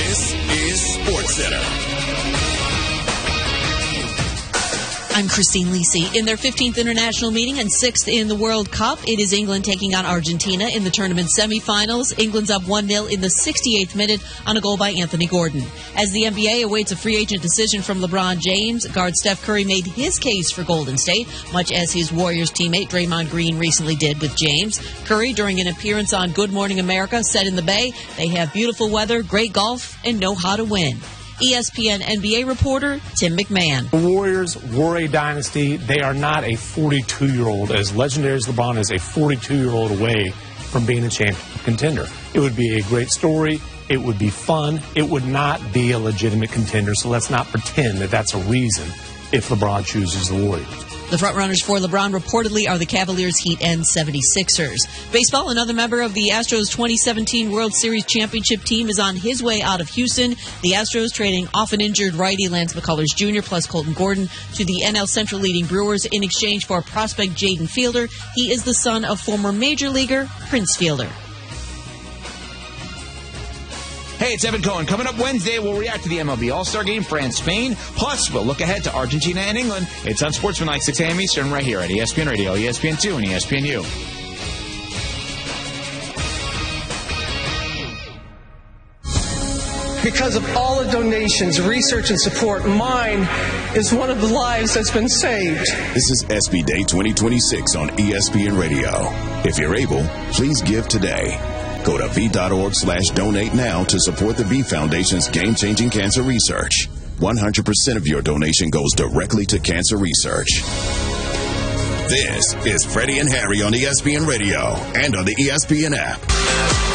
This is SportsCenter. I'm Christine Lisi. In their 15th international meeting and 6th in the World Cup, it is England taking on Argentina in the tournament semifinals. England's up 1-0 in the 68th minute on a goal by Anthony Gordon. As the NBA awaits a free agent decision from LeBron James, guard Steph Curry made his case for Golden State, much as his Warriors teammate Draymond Green recently did with James. Curry, during an appearance on Good Morning America, said in the Bay, they have beautiful weather, great golf, and know how to win. ESPN NBA reporter Tim McMahon. The Warriors were a dynasty. They are not a 42-year-old, as legendary as LeBron is, a 42-year-old away from being a championship contender. It would be a great story. It would be fun. It would not be a legitimate contender, so let's not pretend that that's a reason if LeBron chooses the Warriors. The frontrunners for LeBron reportedly are the Cavaliers, Heat, and 76ers. Baseball, another member of the Astros 2017 World Series championship team, is on his way out of Houston. The Astros trading often injured righty Lance McCullers Jr. plus Colton Gordon to the NL Central leading Brewers in exchange for prospect Jaden Fielder. He is the son of former major leaguer Prince Fielder. Hey, it's Evan Cohen. Coming up Wednesday, we'll react to the MLB All-Star Game, France-Spain. Plus, we'll look ahead to Argentina and England. It's on Sportsmanlike, 6 a.m. Eastern, right here at ESPN Radio, ESPN2, and ESPNU. Because of all the donations, research, and support, mine is one of the lives that's been saved. This is SB Day 2026 on ESPN Radio. If you're able, please give today. Go to V.org/donate now to support the V Foundation's game-changing cancer research. 100% of your donation goes directly to cancer research. This is Freddie and Harry on ESPN Radio and on the ESPN app.